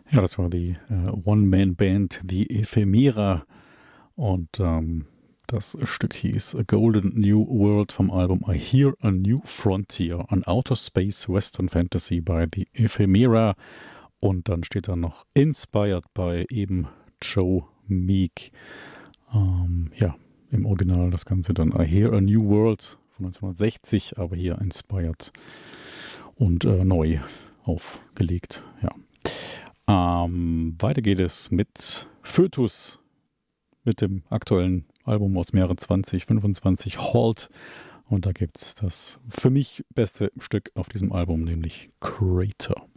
Ja, das war die One-Man-Band, die Ephemera. Und das Stück hieß A Golden New World vom Album I Hear a New Frontier, an Outer Space Western Fantasy bei The Ephemera. Und dann steht da noch Inspired by eben Joe Meek. Ja, im Original das Ganze dann I Hear a New World von 1960, aber hier inspired und neu aufgelegt. Ja. Weiter geht es mit Fötus, mit dem aktuellen Album aus dem Jahre 2025, Halt. Und da gibt es das für mich beste Stück auf diesem Album, nämlich Crater.